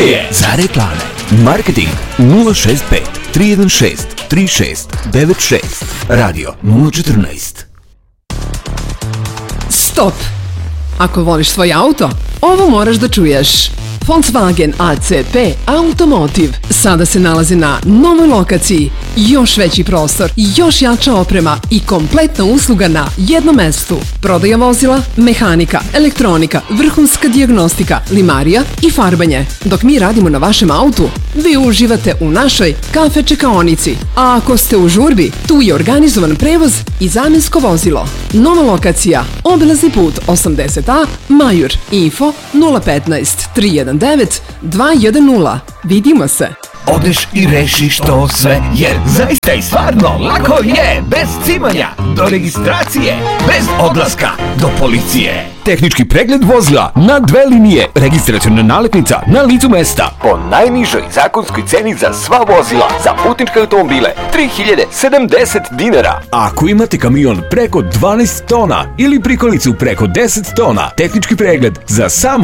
je za reklame. Marketing 065 316 3696. Radio 014. Stop! Ako voliš svoj auto, ovo moraš da čuješ. Volkswagen ACP Automotive sada se nalazi na novoj lokaciji. Još veći prostor, još jača oprema i kompletna usluga na jednom mestu. Prodaja vozila, mehanika, elektronika, vrhunska dijagnostika, limarija i farbanje. Dok mi radimo na vašem autu, vi uživate u našoj kafe čekaonici. A ako ste u žurbi, tu je organizovan prevoz i zamjensko vozilo. Nova lokacija, obilazni put 80A, Majur, info 015 319 210. Vidimo se! Odeš i rešiš to sve, jer zaista i stvarno lako je, bez cimanja, do registracije, bez odlaska, do policije. Tehnički pregled vozila na 2 linije, registraciona nalepnica na licu mesta, po najnižoj zakonskoj ceni za sva vozila, za putničke automobile, 3070 dinara. Ako imate kamion preko 12 tona ili prikolicu preko 10 tona, tehnički pregled za samo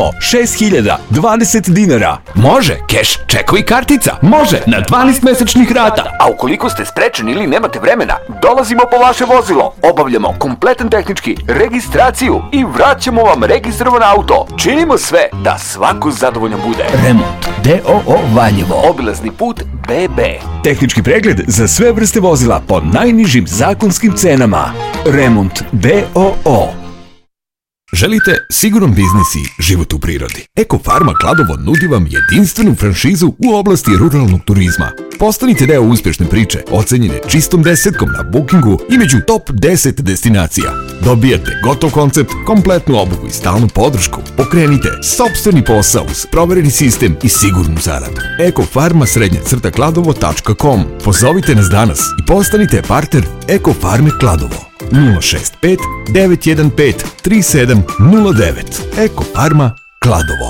6020 dinara. Može, keš, čekovi, kartica. Može, na 12 mesečnih rata. A ukoliko ste sprečeni ili nemate vremena, dolazimo po vaše vozilo, obavljamo kompletan tehnički, registraciju i vraćamo vam registrovan auto. Činimo sve da svako zadovoljno bude. Remont D.O.O. Valjevo. Obilazni put BB. Tehnički pregled za sve vrste vozila po najnižim zakonskim cenama. Remont D.O.O. Želite siguran biznis i život u prirodi? Ekofarma Kladovo nudi vam jedinstvenu franšizu u oblasti ruralnog turizma. Postanite deo uspješne priče, ocenjene čistom desetkom na Bookingu i među top 10 destinacija. Dobijate gotov koncept, kompletnu obuku i stalnu podršku. Pokrenite sopstveni posao uz provereni sistem i sigurnu zaradu. ekofarma_kladovo.com. Pozovite nas danas i postanite partner Ekofarme Kladovo. 065 915 3709. Ekofarma Kladovo.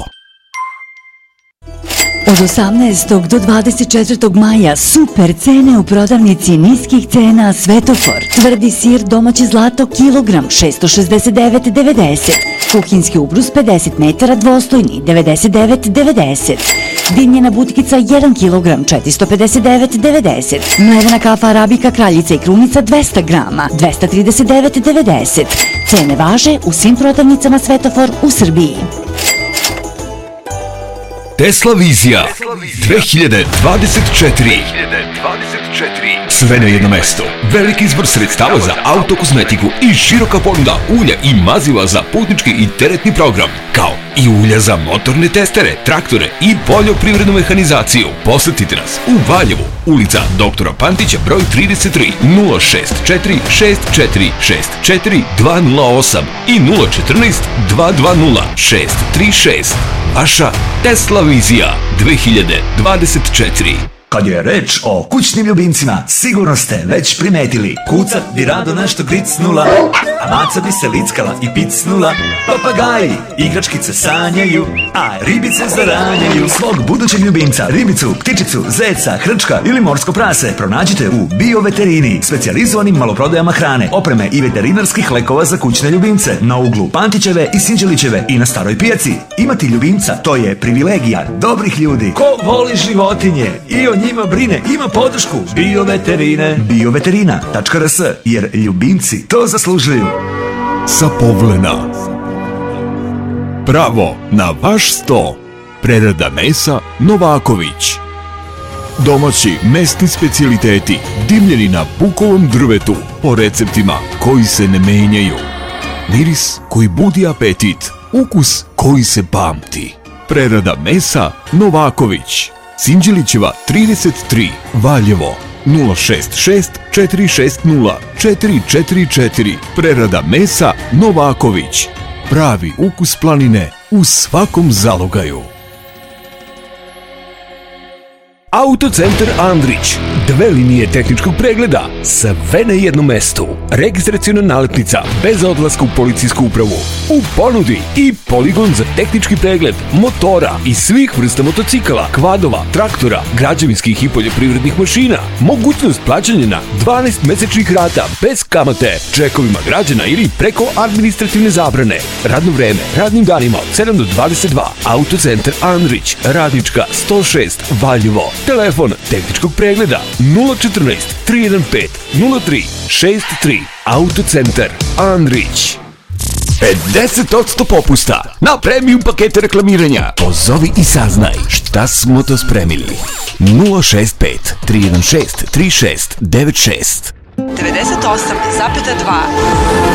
Od 18. do 24. maja super cene u prodavnici niskih cena Svetofor. Tvrdi sir domaći zlato kilogram 669,90. Kuhinski ubrus 50 metara dvostojni 99,90. Dimljena butkica 1 kilogram 459,90. Mlevena kafa arabika kraljica i krunica 200 grama 239,90. Cene važe u svim prodavnicama Svetofor u Srbiji. Tesla Vizija 2024. Sve na jedno mesto. Veliki izbor sredstava za autokozmetiku i široka ponuda ulja i maziva za putnički i teretni program, kao i ulja za motorne testere, traktore i poljoprivrednu mehanizaciju. Posetite nas u Valjevu, ulica Doktora Pantića broj 33, 064 64 64 208 i 014 220 636. Vaša Tesla Vizija 2024. Kad je reč o kućnim ljubimcima, sigurno ste već primetili. Kucat bi rado nešto gricnula, a maca bi se lickala i picnula. Papagaji igračkice sanjaju, a ribice zaranjaju. Svog budućeg ljubimca, ribicu, ptičicu, zeca, hrčka ili morsko prase pronađite u Bioveterini, specijalizovanim maloprodajama hrane, opreme i veterinarskih lekova za kućne ljubimce na uglu Pantićeve i Sinđelićeve i na Staroj pijaci. Imati ljubimca, to je privilegija dobrih ljudi. Ko voli životinje i o njima brine, ima podršku Bioveterine. Bioveterina.rs, jer ljubimci to zaslužuju. Sa Povlena. Pravo na vaš sto. Prerada mesa Novaković. Domaći mesni specijaliteti, dimljeni na bukovom drvetu, po receptima koji se ne menjaju. Miris koji budi apetit, ukus koji se pamti. Prerada mesa Novaković. Sinđelićeva 33, Valjevo, 066 460 444. Prerada mesa Novaković. Pravi ukus planine u svakom zalogaju. Autocentar Andrić. 2 linije tehničkog pregleda, sve na jednom mestu. Registraciona nalepnica bez odlaska u policijsku upravu. U ponudi i poligon za tehnički pregled motora i svih vrsta motocikala, kvadova, traktora, građevinskih i poljoprivrednih mašina. Mogućnost plaćanja na 12 mesečnih rata bez kamate, čekovima građana ili preko administrativne zabrane. Radno vreme, radnim danima od 7 do 22. Autocentar Andrić, Radnička 106, Valjevo. Telefon tehničkog pregleda 014 315 0363. Autocentar Andrić. 50% popusta na premium pakete reklamiranja. Pozovi i saznaj šta smo to spremili. 065 316 3696. 98,2